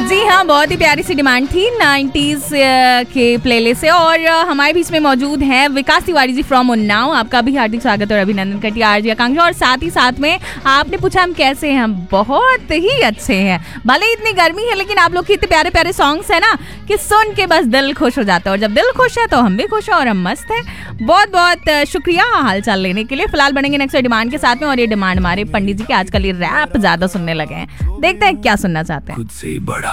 जी हाँ, बहुत ही प्यारी सी डिमांड थी 90s के प्लेलिस्ट से। और हमारे बीच में मौजूद हैं विकास तिवारी जी फ्रॉम उन्नाव। आपका भी हार्दिक स्वागत और अभिनंदन करती है आरजे आकांक्षा। और साथ ही साथ में आपने पूछा हम कैसे हैं। हम बहुत ही अच्छे हैं, भले ही इतनी गर्मी है लेकिन आप लोग के इतने प्यारे प्यारे सॉन्ग्स है ना कि सुन के बस दिल खुश हो जाता है। और जब दिल खुश है तो हम भी खुश हैं और हम मस्त हैं। बहुत बहुत शुक्रिया हाल चाल लेने के लिए। फिलहाल बढ़ेंगे नेक्स्ट डिमांड के साथ में। और ये डिमांड हमारे पंडित जी के आजकल ये रैप ज्यादा सुनने लगे हैं। देखते हैं क्या सुनना चाहते हैं। खुद से बड़ा